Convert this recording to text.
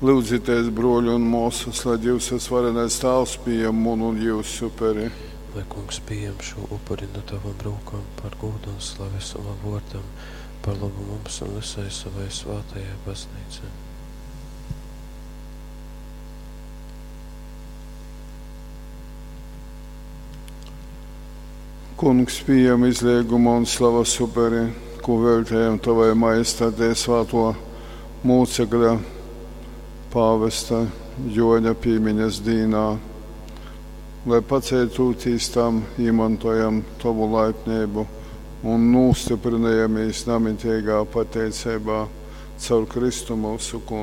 Lūdzieties, broļi un mūsas, lai Dievs varenais tēvs pieņem un jūsu upuri. Lai kungs pieņem šo upuri no tavam rūkam par godu un slavu savam vārtam, par labu mums un visai savai svātajai baznīcai. Kungs pieņem izliegumu un slavas upuri, ko veltējam tavai majestātei svāto mūcekļa pāvesta Joņa piemiņas dīnā, lai paceļtūtīs tam izmantojam tavu laipnību un nostiprinājamies namitīgā pateicībā caur Kristu mūsu kungu.